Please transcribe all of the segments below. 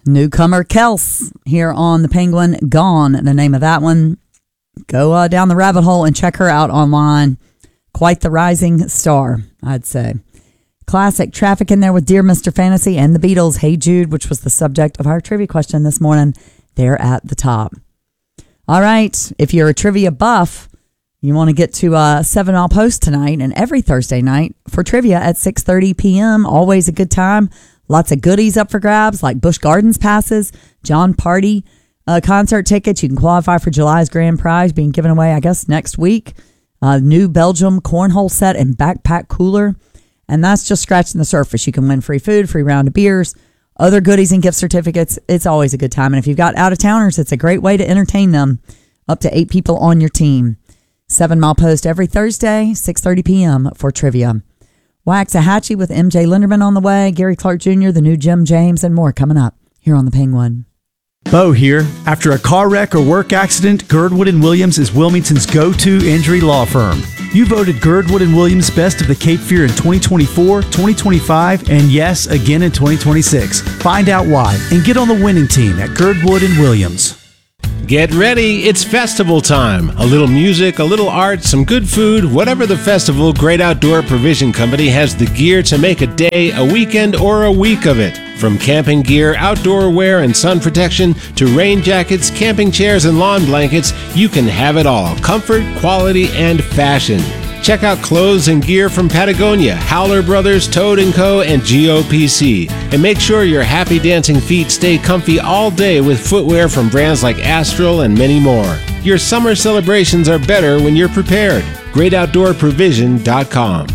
Newcomer Kels here on the Penguin. Gone, the name of that one. Go down the rabbit hole and check her out online. Quite the rising star, I'd say. Classic Traffic in there with Dear Mr. Fantasy and the Beatles, Hey Jude, which was the subject of our trivia question this morning. They're at the top. All right, if you're a trivia buff, you want to get to 7 Mile Post tonight and every Thursday night for trivia at 6:30 p.m. Always a good time. Lots of goodies up for grabs like Busch Gardens passes, John Party concert tickets. You can qualify for July's grand prize being given away, I guess, next week. New Belgium cornhole set and backpack cooler. And that's just scratching the surface. You can win free food, free round of beers, other goodies and gift certificates. It's always a good time. And if you've got out-of-towners, it's a great way to entertain them. Up to 8 people on your team. 7 Mile Post every Thursday, 6:30 p.m. for trivia. Waxahachie with MJ Linderman on the way. Gary Clark Jr., the new Jim James, and more coming up here on the Penguin. Bo here. After a car wreck or work accident, Girdwood & Williams is Wilmington's go-to injury law firm. You voted Girdwood & Williams Best of the Cape Fear in 2024, 2025, and yes, again in 2026. Find out why and get on the winning team at Girdwood & Williams. Get ready, it's festival time. A little music, a little art, some good food, whatever the festival, Great Outdoor Provision Company has the gear to make a day, a weekend, or a week of it. From camping gear, outdoor wear, and sun protection, to rain jackets, camping chairs, and lawn blankets, you can have it all. Comfort, quality, and fashion. Check out clothes and gear from Patagonia, Howler Brothers, Toad & Co., and GOPC. And make sure your happy dancing feet stay comfy all day with footwear from brands like Astral and many more. Your summer celebrations are better when you're prepared. GreatOutdoorProvision.com.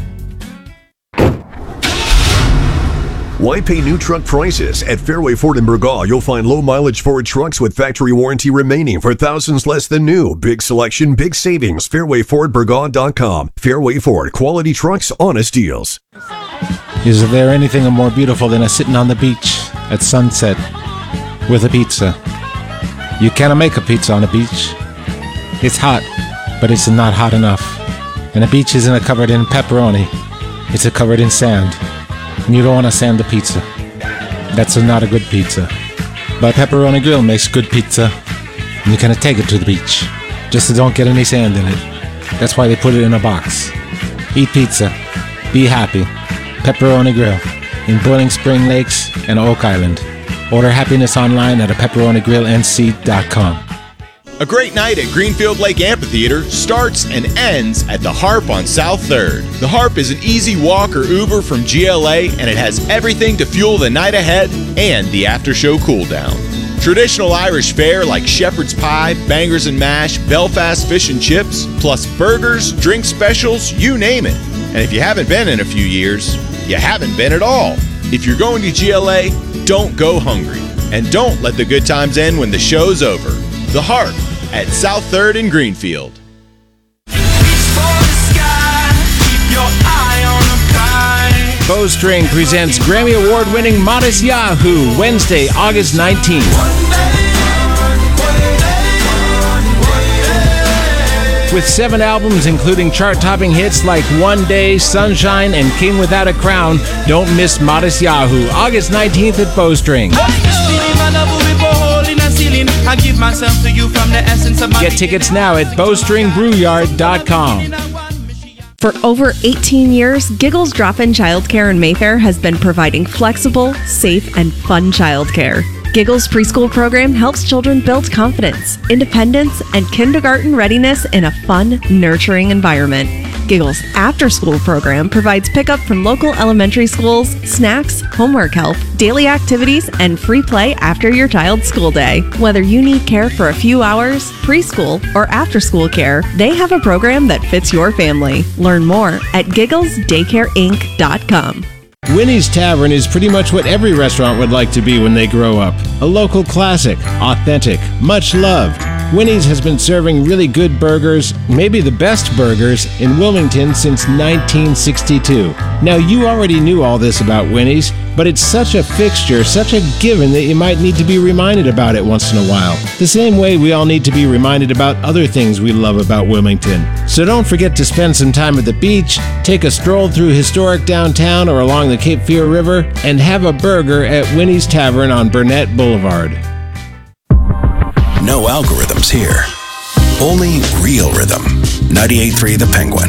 Why pay new truck prices? At Fairway Ford in Burgaw, you'll find low-mileage Ford trucks with factory warranty remaining for thousands less than new. Big selection, big savings. FairwayFordBurgaw.com. Fairway Ford. Quality trucks, honest deals. Is there anything more beautiful than sitting on the beach at sunset with a pizza? You cannot make a pizza on a beach. It's hot, but it's not hot enough. And a beach isn't covered in pepperoni. It's covered in sand. And you don't want to sand the pizza. That's not a good pizza. But Pepperoni Grill makes good pizza. And you can take it to the beach. Just don't get any sand in it. That's why they put it in a box. Eat pizza. Be happy. Pepperoni Grill in Boiling Spring Lakes and Oak Island. Order happiness online at pepperonigrillnc.com. A great night at Greenfield Lake Amphitheater starts and ends at the Harp on South 3rd. The Harp is an easy walk or Uber from GLA, and it has everything to fuel the night ahead and the after-show cool-down. Traditional Irish fare like shepherd's pie, bangers and mash, Belfast fish and chips, plus burgers, drink specials, you name it. And if you haven't been in a few years, you haven't been at all. If you're going to GLA, don't go hungry. And don't let the good times end when the show's over. The Harp at South 3rd in Greenfield. Bowstring presents Grammy Award-winning Modest Yahoo, Wednesday, August 19th. With 7 albums including chart-topping hits like One Day, Sunshine, and King Without a Crown, don't miss Modest Yahoo, August 19th at Bowstring. Get tickets now at bowstringbrewYard.com. For over 18 years, Giggles Drop-In Childcare in Mayfair has been providing flexible, safe, and fun childcare. Giggles preschool program helps children build confidence, independence, and kindergarten readiness in a fun, nurturing environment. Giggles After School program provides pickup from local elementary schools, snacks, homework help, daily activities, and free play after your child's school day. Whether you need care for a few hours, preschool, or after-school care, they have a program that fits your family. Learn more at GigglesDaycareInc.com. Winnie's Tavern is pretty much what every restaurant would like to be when they grow up. A local classic, authentic, much loved. Winnie's has been serving really good burgers, maybe the best burgers, in Wilmington since 1962. Now, you already knew all this about Winnie's, but it's such a fixture, such a given that you might need to be reminded about it once in a while. The same way we all need to be reminded about other things we love about Wilmington. So don't forget to spend some time at the beach, take a stroll through historic downtown or along the Cape Fear River, and have a burger at Winnie's Tavern on Burnett Boulevard. No algorithms here. Only real rhythm. 98.3 The Penguin.